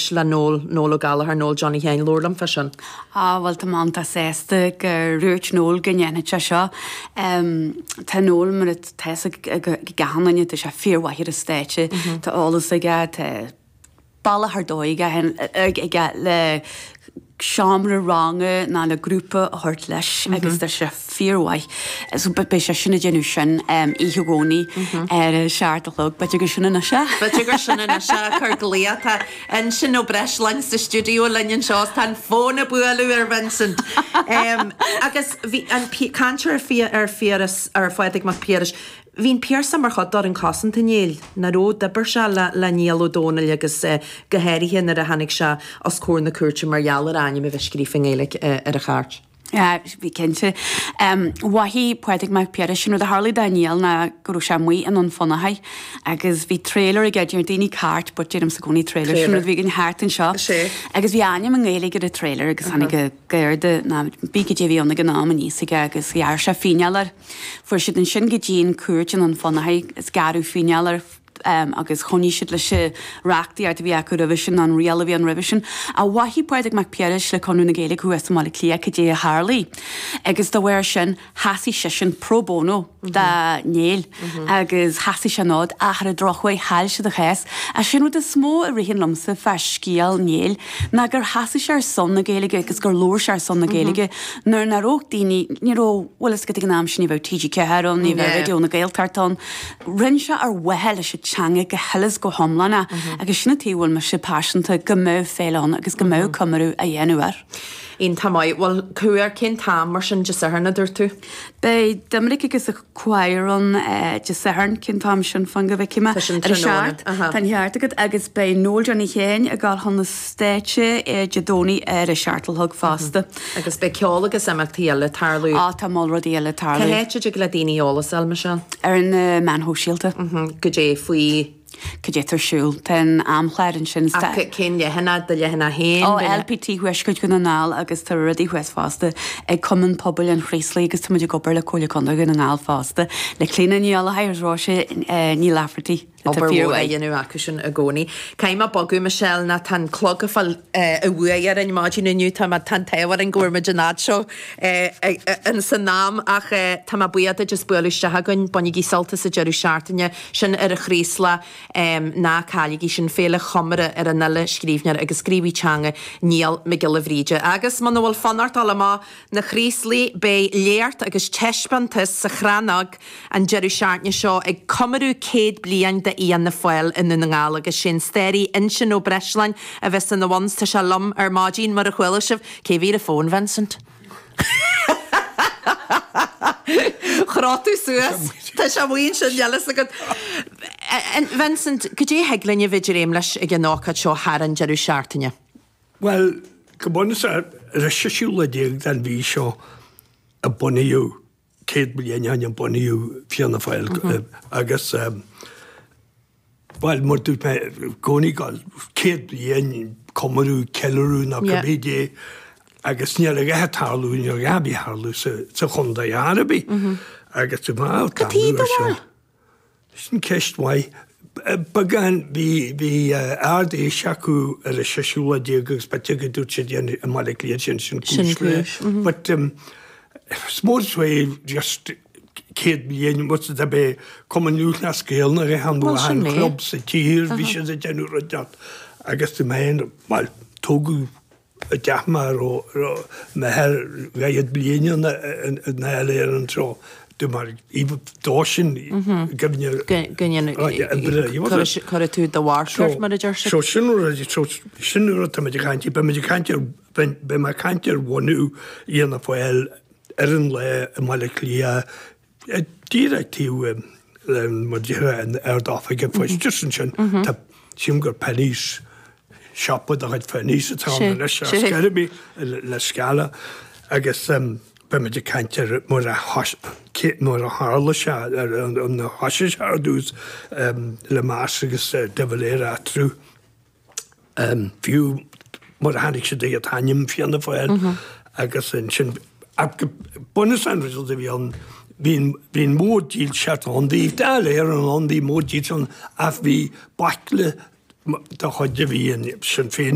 breis le nóla galahar nól Johnny Hain Lorlam fashion. Well tá mánta sésta gur rúirt nól gnéine te seo. Tá nól mar teasa gahannaine tá sé fíorhaithir a stéite tá álas aige tá balla haar dóige ige le seamra range ná le grúpa a thuirt leis agus tá sé fíorhaith. So be sé sinna déanú sin íthegóní ar seaartalog, bete gur sinna na se? Bete gur sinna na se chuir golia tá an sin ó breis lein sa stúdio leinn seo tá fóna bualú ar Vincent. Agus bhí an cantar ar fiaras ar fáidig mac Pieris. Bhín Piersa mar chod ar an cosanta níl na ró dabar se le níal ó dóna agus gohéirithe ar a hanig se os cór na cuairte mar geall aine a bheith scrífing éile ar a cháart. Bhí cinnte. Wahí poetic mac Pieris sin a Harley Daniel na gurú sé muí an fonnathaid agus bhí trailer i gaidir daoine cárt, but déanam sa gcónaí trailer sin bhí gin háart an seo. Agus bhí aine an ggéala a trailer agus hanig gcuirde na bíige dé bhí anna go náma níos agus ghear se finealar. Fuair siad an sin go dtíon cuairt an fonnathaid is garú finealar agus choní siad le se reachtaí ar bhí acu revision an riala bhí an revision a wahí poetic mac Pieris le conú na géala chu mála clia go dé a Harley agus do bhhair sin hasí se sin pro bono da néal agus hasí se nád achar a drochhaid heil se a chéas a sinú de smó a rihin lomsa fe scíal néal na gur hasí se ar son na géalaige agus gur lór se ar son na géalaige nar na róg daoine níró bhfuil go ag náam sin ní bh TG Ceharón ní bheith radio na Gaeltartán rinn se ar wehel se teanga go helas go homlana agus sinna tíhfuil mar se páisianta go mó féán agus go mó cumarú a dhéanúar. Ín tamáid, well cuair cin tam mar sin just na dúirtú? Bei Dominic agus a cuairon just cin tam sin fan go bhicime ar seart tan heart agad agus bei nóil Johnny Hain a gáil honna stéite jedóní ar a seartalthug fásta. Agus bei ceol agus amachtaí eile tarlú. Tá má rudí eile tarlú. Cahéite le daoine ólas el me se? Ar an manthóisialta. Go dé faoi Caétar siúil ten amchléir an sin sta. Cin lehanana de lehanana hain. LPT huiscuid go nál agus tar rudí hues fásta ag cuman pobl an chréislí agus tuidir gobar le chola conda go nál fásta le clína níala hairráise ní lefartí. Dhéanú acu sin a gcónaí. Caim a bogu Michelle na tan clog a fáil a bhuaar an máidí naniu tá tan tahar an gcuirrma denáid seo an san nám ach tá buiad a just buúiste hagann bonigí salta sa dearú seaartaine sin ar a chrísla ná cáigí sin féle chomara ar an nuile scríbnear agus scríbhí teanga níl me gile bhríide. Agus man bhfuil fanart allamá na chríslí be léart agus teispantas sa chránag an dearú seaartne seo ag cumarú céad bliain de íon na foiil in na ngála agus sin stéirí in sin ó Breislein a bheits an na bhains tá se lom ar mádín mar a chhuiile sibh cé bhí a fón Vincent. Chrátú suas tá se bhaon sin dealas agad. Vincent, go dé heaglainne bhidir réim leis ag an nácad seo thar an dearú seaartaine? Well, go bunas a siúla déag den bhí seo a bunaíú céad bliain an bunaíú fianna fáil agus well, mar dúirt me gcónaí gáil céad bliain cumarú ceilirú na go bhídé agus níl a gheith tarlú ní a gabí harlú sa chunda Arabí agus tú máil tarlú seo. Sin ceistmhaid bagan bhí ardé seacu ar a seisiúla déagus bete go dút sé déana a mála léad sin cúsle. But smór just céad bliain musta a be cumanú na scéal na réhan an club sa tír bhí sé a déanú roideat agus tú méon mal tógu a deachmar ó mehar gaiad bliaine na eile ar an trá. Du mar íbh dásin Gunne chuir tú do bhharsúirt mar a deir se. Sinú tá meidir caiinte, be mar caiintear bhhaú íana foiil ar an le a mála clia díretíú mar ddíire an ardáfa go foiiste sin tá sim gur penís siapa a chuid feníos atá na scarabí le scala agus be meidir caiintear mar a hála se an na hasise ardús le más agus devaléir a trú fiú mar a hanig sé dé a taim fianna fáil agus sin bunas an rizal a bhí an bhín mórdíl seart an díh dáile ar an an dí mórdíl a bhí bakle da chuide bhí sin féin